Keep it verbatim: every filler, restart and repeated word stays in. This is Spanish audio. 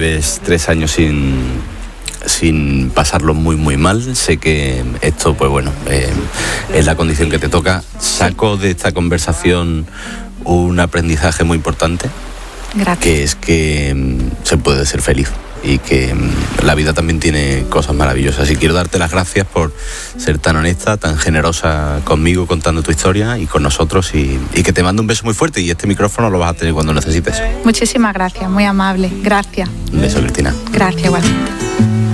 lleves tres años sin, sin pasarlo muy muy mal. Sé que esto, pues bueno, eh, es la condición que te toca. Saco de esta conversación un aprendizaje muy importante. Gracias. Que es que mm, se puede ser feliz y que mm, la vida también tiene cosas maravillosas. Y quiero darte las gracias por ser tan honesta, tan generosa conmigo, contando tu historia y con nosotros, y, y que te mando un beso muy fuerte, y este micrófono lo vas a tener cuando necesites. Muchísimas gracias, muy amable. Gracias. Un beso, Cristina. Gracias, igualmente.